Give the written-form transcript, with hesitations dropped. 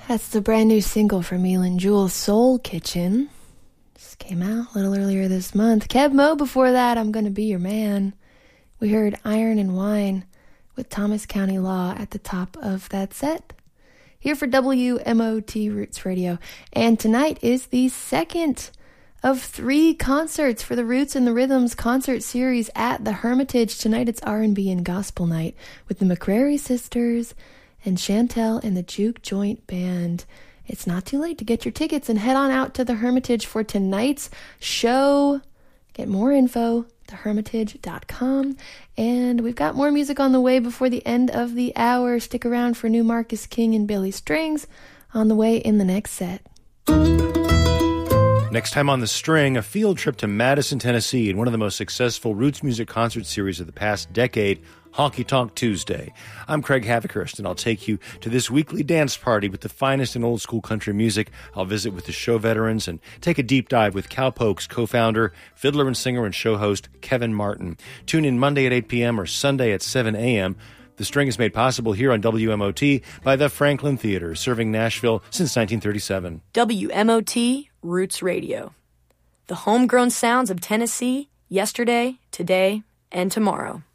That's the brand new single from Elin Jewel, Soul Kitchen. Just came out a little earlier this month. Kev Mo before that, I'm Gonna Be Your Man. We heard Iron and Wine with Thomas County Law at the top of that set. Here for WMOT Roots Radio. And tonight is the second of 3 concerts for the Roots and the Rhythms concert series at the Hermitage. Tonight it's R&B and Gospel Night with the McCrary Sisters and Chantel and the Juke Joint Band. It's not too late to get your tickets and head on out to the Hermitage for tonight's show. Get more info, thehermitage.com. And we've got more music on the way before the end of the hour. Stick around for new Marcus King and Billy Strings on the way in the next set. Next time on The String, a field trip to Madison, Tennessee in one of the most successful Roots music concert series of the past decade, Honky Tonk Tuesday. I'm Craig Havikhurst, and I'll take you to this weekly dance party with the finest in old-school country music. I'll visit with the show veterans and take a deep dive with Cowpokes co-founder, fiddler and singer and show host Kevin Martin. Tune in Monday at 8 p.m. or Sunday at 7 a.m. The String is made possible here on WMOT by the Franklin Theater, serving Nashville since 1937. WMOT Roots Radio. The homegrown sounds of Tennessee, yesterday, today, and tomorrow.